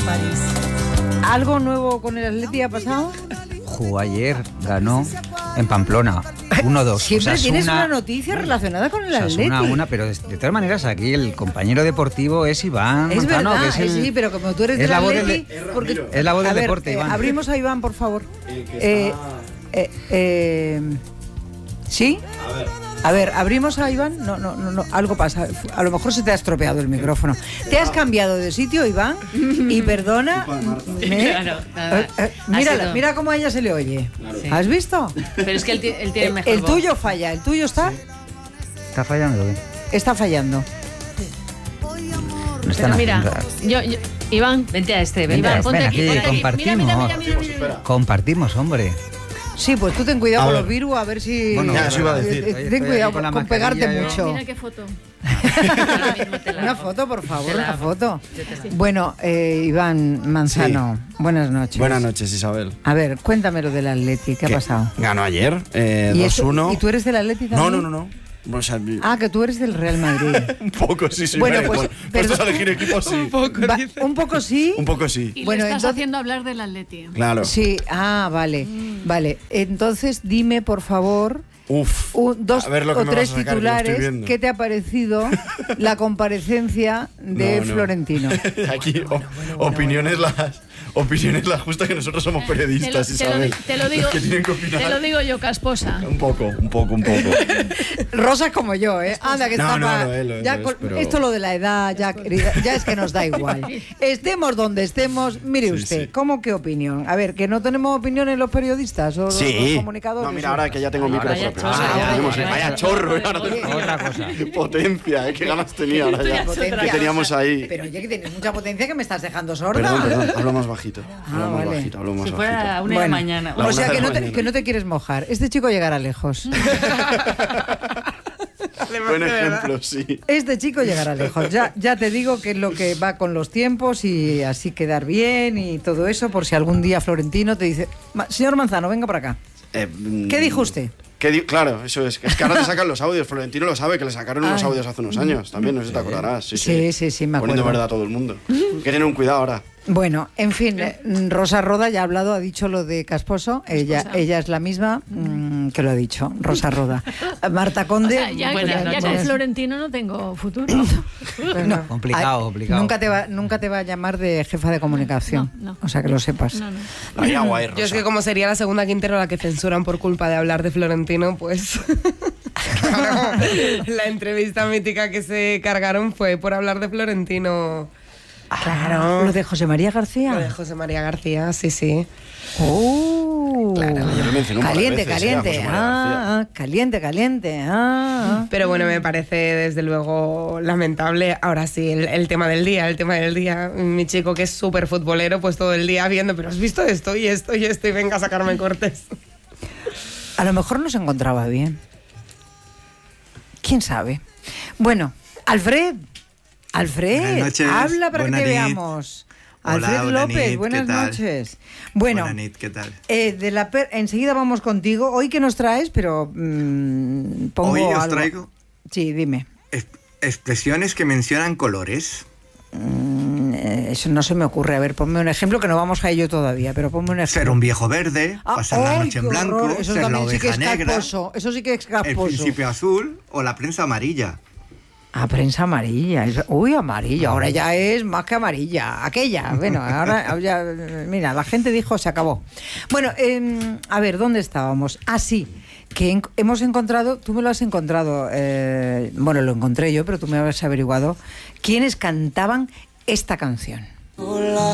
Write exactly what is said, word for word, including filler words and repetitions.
París. ¿Algo nuevo con el Atleti ha pasado? Jugó ayer, ganó en Pamplona, uno dos. Siempre Osasuna, tienes una noticia relacionada con el Atleti. Una, una, pero de, de todas maneras aquí el compañero deportivo es Iván Es Manzano, verdad, que es el, sí, pero como tú eres es del la voz Atleti... del, porque, es la voz del a ver, deporte, eh, Iván. Abrimos a Iván, por favor. El que Eh, está... eh, eh, ¿Sí? A ver. A ver, abrimos a Iván. No, no, no, no, algo pasa. A lo mejor se te ha estropeado el micrófono. ¿Te has cambiado de sitio, Iván? Y perdona. ¿eh? Claro, nada. Eh, eh, mira, sido- mira cómo a ella se le oye. Sí. ¿Has visto? Pero es que él, ti- él tiene El, mejor el voz. tuyo falla. ¿El tuyo está? ¿Está fallando? ¿Qué? Está fallando. No están Pero mira, haciendo- yo, yo- Iván, vente a este. Vente, Iván, ven ponte aquí, aquí, ponte aquí. compartimos. Mira, mira, mira, mira, mira. Compartimos, hombre. Sí, pues tú ten cuidado A con ver. los virus, a ver si... Bueno, Ya, eso iba a Eh, decir. eh, Estoy Ten aquí cuidado con con, la pegarte mascarilla, mucho. Mira qué foto. Una Una foto, por favor, Te la una hago. foto. Yo te- Bueno, eh, Iván Manzano, buenas noches. Buenas noches, Isabel. A ver, cuéntame lo del Atleti, ¿qué ha ¿Qué? pasado? Ganó ayer, eh, ¿Y, dos eso- uno. ¿Y tú eres del Atleti también? No, no, no, no. O sea, Ah, que tú eres del Real Madrid. un poco sí, sí. Bueno, me- pues, por- perdón. puestos a elegir equipos, sí. Va- un poco sí. Un poco sí. Y Bueno, le estás entonces- haciendo hablar del Atleti. Claro. Sí, ah, vale. Vale, entonces dime, por favor, Uf. un- dos A ver lo que o me tres vas a sacar, que lo estoy titulares. viendo. ¿Qué te ha parecido la comparecencia de No, no. Florentino? Aquí, o- opiniones las opiniones las justas, que nosotros somos Te lo, periodistas, te lo Isabel. di- te lo digo, Los que tienen que opinar. te lo digo yo, casposa. Un poco, un poco, un poco. Rosa es como yo, ¿eh? Anda, que No, está no, pa- lo es, lo es, ya lo es, con- pero- Esto lo de la edad, ya, querida, ya es que nos da igual. Estemos donde estemos, mire Sí, usted, sí. ¿cómo qué opinión? A ver, ¿que no tenemos opiniones los periodistas o los- los Sí. comunicadores? No, mira, ahora que ya tengo micro Vaya propio. chorro. Ah, Vaya tenemos- chorro. Vaya chorro, ¿eh? Ahora Oye, tengo- Otra cosa. Potencia, ¿eh? Qué ganas tenía ahora ya. Potencia. Que teníamos ahí. Pero oye, que tienes mucha potencia que me estás dejando sorda. Perdón, perdón, hablo más bajito. Hablo Ah, más vale. bajito, hablo más Si fuera bajito. a una de la Bueno, mañana. La o sea, una de que la no, te, mañana. que no te quieres mojar. Este chico llegará lejos. Buen ejemplo, sí. Este chico llegará lejos. Ya, ya te digo que es lo que va con los tiempos y así quedar bien y todo eso, por si algún día Florentino te dice, "Ma- señor Manzano, venga para acá. Eh, mm, ¿Qué dijo used? ¿Qué di- claro, eso es. Es que ahora te sacan los audios. Florentino lo sabe, que le sacaron unos Ay. audios hace unos años. También, no sé si te acordarás. Sí, Sí, sí, sí, me Poniendo acuerdo. verdad a todo el mundo. Que tienen un cuidado ahora. Bueno, en fin, eh, Rosa Roda ya ha hablado, ha dicho lo de Casposo. Ella, ella es la misma mm, que lo ha dicho, Rosa Roda. Marta O Conde. sea, ya, Buenas ya- ya noches. con Florentino no tengo futuro. No, Complicado, ay, complicado. Nunca te, va, nunca te va a llamar de jefa de comunicación. No, no. O sea, que lo sepas. No, no. Ahí agua, eh, Yo es Rosa. que como sería la segunda Quintero la que censuran por culpa de hablar de Florentino, pues... Claro, la entrevista mítica que se cargaron fue por hablar de Florentino. Claro. Lo de José María García. Lo de José María García, sí, sí. Oh, Claro. Ya lo mencionó un par de caliente, veces, eh, a caliente, José María García. ah, caliente, caliente, ah. Pero bueno, me parece desde luego lamentable. Ahora sí, el, el tema del día, el tema del día. Mi chico que es súper futbolero, pues todo el día viendo, pero has visto esto y esto y esto y venga a sacarme cortes. A lo mejor no se encontraba bien. ¿Quién sabe? Bueno, Alfred, Alfred, Buenas noches, habla para que buena te nit. veamos. Hola, Alfred buena López, nit, buenas ¿qué tal? noches. Bueno, Buena nit, ¿qué tal? eh, de la per- enseguida vamos contigo. Hoy que nos traes, pero mm, pongo Hoy os algo. traigo Sí, dime. es- expresiones que mencionan colores. Mm, eh, eso no se me ocurre. A ver, ponme un ejemplo, que no vamos a ello todavía, pero ponme un ejemplo. Ser un viejo verde, Ah, pasar la ¡ay, noche en qué blanco, horror! Eso ser la también sí que oveja es negra, casposo. Eso sí que es el casposo. principio azul o la prensa amarilla. Ah, prensa amarilla. Es- Uy, amarilla. Ahora ya es más que amarilla. Aquella. Bueno, ahora ya. Mira, la gente dijo se acabó. Bueno, eh, a ver, ¿dónde estábamos? Ah, sí. Que en- hemos encontrado, tú me lo has encontrado, eh, bueno, lo encontré yo, pero tú me has averiguado, quiénes cantaban esta canción.